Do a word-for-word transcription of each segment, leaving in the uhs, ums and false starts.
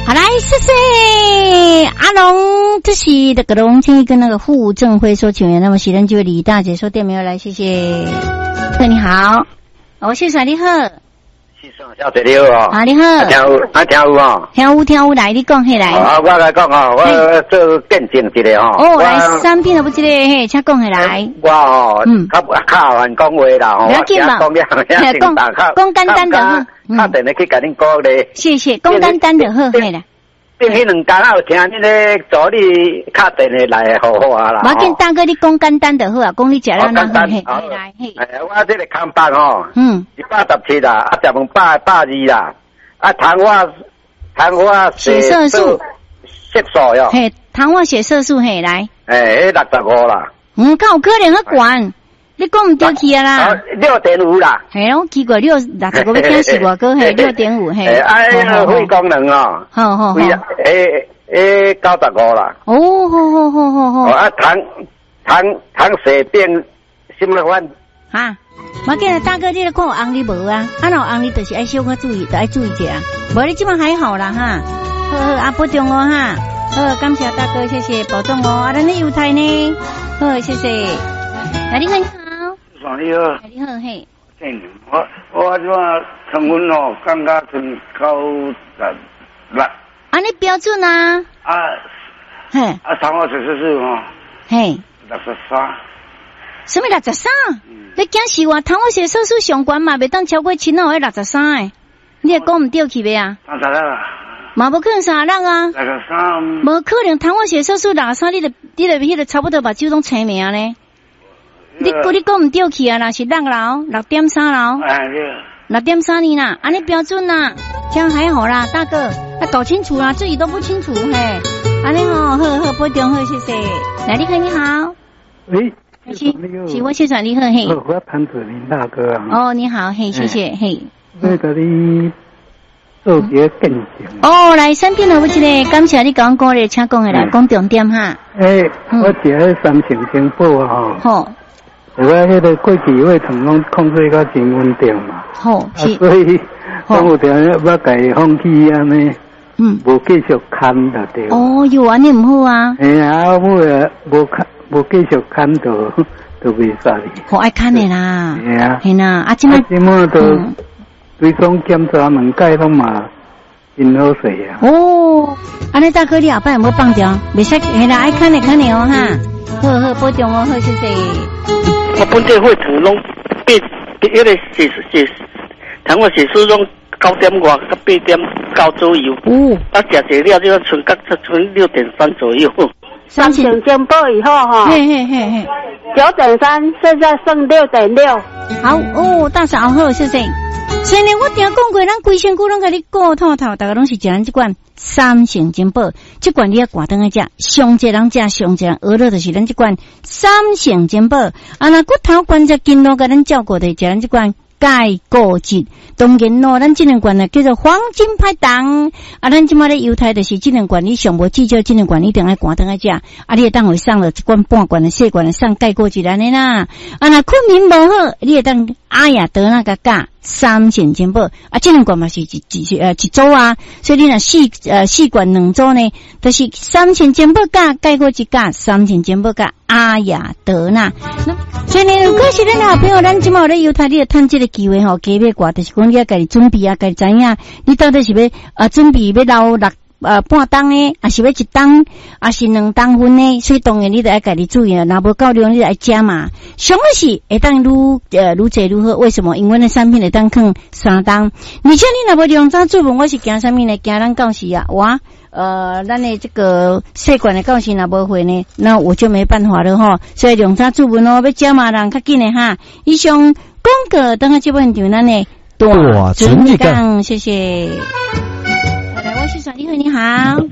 好来，谢谢阿龙，这是那个龙青跟那个傅正辉说请员，那么喜人就李大姐说店没有来，谢谢。你好，我谢谢你好。 先生，小姐你好哦。 啊，你好。 听有，啊听有哦。 听有听有，来你讲起来。 啊，我来讲哦，我做见证一个哦。 哦，来三片都不知咧，嘿，请讲起来。 我哦，嗯，较较难讲话啦，哦， 我讲讲讲讲简单就好。 打电话去甲恁讲咧。 谢谢，讲简单就好，嘿啦。 变迄两家有听恁咧助理打电话来好好啊啦。 我见大哥你讲简单就好啊，讲你食了那好嘿，来嘿。 哎，我这个康巴哦， 嗯， 一百十七啦，啊，十问百百二啦，啊，糖化糖化血色素色素哟。 嘿，糖化血色素嘿来。 哎，六十五啦。 嗯，较有可能较悬。你讲唔对去啊啦， 六点五啦， 系咯，奇怪六六十个要听是偌高嘿，六点五嘿， 哎，肺功能哦， 好好好， 诶诶，九十五啦， 哦，好好好好好， 啊，糖糖糖血病什么款？ 哈，我见大哥你咧看有红你无啊？啊，若有红你就是爱小可注意，就爱注意一下，无你即摆还好啦哈，好好啊，保重哦哈，好，感谢大哥，谢谢，保重哦，啊，咱的犹太呢，好，谢谢，啊，你好。 你好， 你好嘿。 嗯，我我即话成分哦，感觉剩九十六。 啊，你标准啊？ 啊， 嘿。 啊，糖化血色素哦。 嘿。 六十三。 什么六十三？嗯、你惊死我？糖化血色素上悬嘛，袂当超过七号的六十三诶。你会讲唔对去袂啊？ 三十六啊。 嘛无可能三十六啊。 六十三。 无可能糖化血色素六十三，你著你著迄个差不多把酒拢清名咧。你估你讲唔对去啊？那是六楼六点三楼，六点三呢啦，安尼标准啦，这样还好啦，大哥，啊搞清楚啦，自己都不清楚嘿，安尼好，好好保重好，谢谢。来，你好，你好， 喂， 是是我谢传你好嘿， 我潘子林大哥啊。 哦，你好嘿，谢谢嘿。 那个你做别更行。 哦，来三片好不起嘞，感谢你讲讲咧，请讲下来，讲重点哈。 诶，我这个三型情报哈。好。我迄个过去胃肠拢控制到真稳定嘛， 好、哦，是， 啊、所以讲有条要家放弃安尼，嗯，无继续看就对。 哦，有安尼唔好啊。 哎呀，我也无看，无继续看就就袂使哩。 好爱看的啦。 系啊， 系啦，啊，即摆即摆都对总检查门界拢嘛真好势啊。 哦，安尼大哥你后摆有冇放掉？袂使，系啦，爱看的看的哦哈。好好保重哦，好谢谢。 我本地会肠拢八，迄个血血糖化血素拢九点外，到八点九左右。哦，啊，食食了就剩到剩六点三左右。 三型健保以后哈， 嘿嘿嘿嘿， 九点三，现在剩六点六。 好哦，大嫂好，谢谢。虽然我听讲过，咱规身躯拢甲你顾透透，大家拢是食咱这款三型健保，这款你要挂灯来食，上济人食，上济人娱乐就是咱这款三型健保。啊，那骨头关节筋络甲咱照顾的，食咱这款钙固质。当然咯，咱这两罐呢叫做黄金拍档。啊，咱即马咧犹太就是这两罐，你上无至少这两罐一定要挂灯来食。啊，你会当会上了这罐半罐的细罐的上钙固质安尼啦。啊，那困眠无好，你会当阿雅得那个钙。三型健保啊，这两罐嘛是一一呃一组啊，所以你若四呃四罐两组呢，都、就是三型健保价概括一价，三型健保价阿雅德纳。所以呢，如果是咱好朋友，咱即马咧犹太，你要趁这个机会吼，加买挂，就是讲你要家己准备啊，家己知影，你到底是要啊准备要留六。呃，半档呢，还是要一档，还是两档份呢？所以当然你得要家己注意啊，若无够量你得加嘛。上个是会当愈呃愈济愈好，为什么？因为那产品会当放三档。而且你若无量早注文，我是惊啥物呢？惊咱告示啊，哇，呃，咱的这个细管的告示若无会呢，那我就没办法了哈。所以量早注文哦，要加嘛人较紧的哈。以上广告等下这本场咱呢大准一讲，谢谢。你好，你好。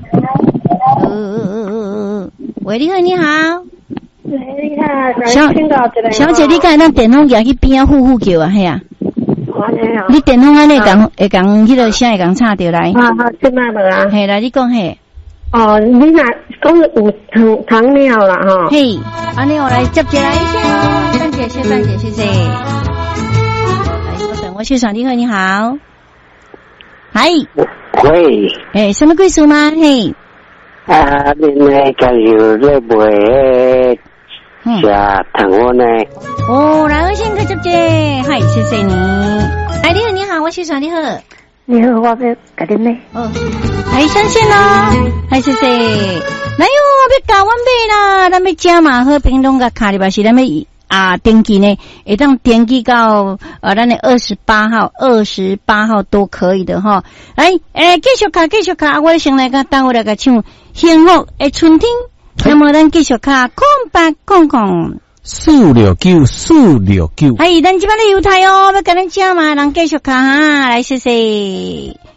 呃，喂，你好，你好。 喂，你好。 小小姐，你看咱电风牙去边啊，呼呼叫啊，系啊。 我没有。 你电风安尼讲，会讲迄个声会讲插掉来。 啊啊，即摆无啊。 系啦，你讲嘿。 哦，你若讲有糖糖尿啦哈。 嘿，安尼我来接接来一下。蛋姐，谢蛋姐，谢谢。来，稍等，我去上。你好，你好。 嗨， 喂， 诶，什么贵数吗？嘿， 啊，你那个有在买下糖果呢？ 哦，来，我先去接接，嗨，谢谢你。哎，你好，你好，我是啥？你好， 你好，我要改点呢。 哦，哎，相信咯，嗨，谢谢。来哟，要教阮买啦，咱要加嘛好，冰冻个卡里巴是咱要啊，登记呢，会当登记到呃，咱的二十八号、二十八号都可以的哈。来，诶，继续卡，继续卡，我先来个，等我来个唱《幸福的春天》。那么咱继续卡，空白空空。 四六九，四六九。 哎，咱这边的犹太哦，要跟咱讲嘛，咱继续卡哈，来谢谢。